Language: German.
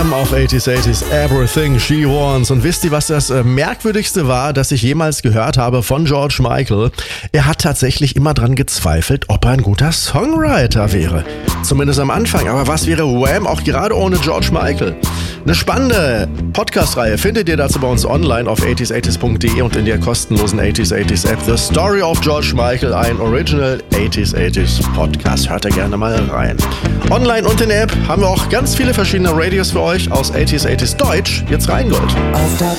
Wham auf 80s, Everything She Wants. Und wisst ihr, was das Merkwürdigste war, das ich jemals gehört habe von George Michael? Er hat tatsächlich immer dran gezweifelt, ob er ein guter Songwriter wäre. Zumindest am Anfang. Aber was wäre Wham auch gerade ohne George Michael? Eine spannende Podcast-Reihe findet ihr dazu bei uns online auf 80s80s.de und in der kostenlosen 80s80s App. The Story of George Michael, ein Original 80s80s Podcast. Hört da gerne mal rein. Online und in der App haben wir auch ganz viele verschiedene Radios für euch aus 80s80s Deutsch. Jetzt Rheingold. Auf der